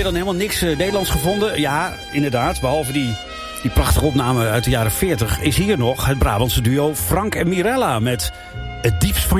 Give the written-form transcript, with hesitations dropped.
dan helemaal niks Nederlands gevonden? Ja, inderdaad, behalve die prachtige opname uit de jaren 40... is hier nog het Brabantse duo Frank en Mirella met Het diepst van